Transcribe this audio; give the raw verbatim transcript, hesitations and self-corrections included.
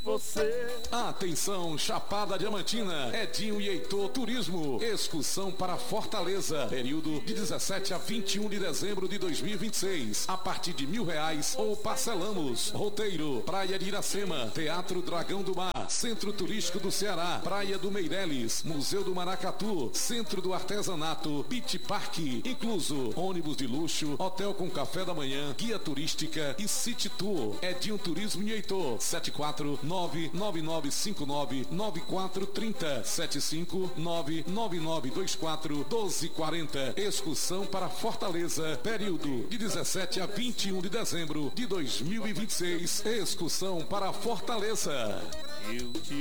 você. Atenção, Chapada Diamantina, Edinho e Heitor Turismo, excursão para Fortaleza, período de dezessete a vinte e um de dezembro de dois mil e vinte e seis, a partir de mil reais ou parcelamos. Roteiro: Praia de Iracema, Teatro Dragão do Mar, Centro Turístico do Ceará, Praia do Meireles, Museu do Maracatu, Centro do Artesanato, Beach Park, incluso ônibus de luxo, hotel com café da manhã, guia turística e City Tour. Edinho Turismo e Heitor, sete quatro nove nove nove cinco nove nove quatro três zero, sete cinco nove nove nove dois quatro um dois quatro zero. Excursão para Fortaleza, período de dezessete a vinte e um de dezembro de dois mil e vinte e seis. Excursão para Fortaleza. Eu te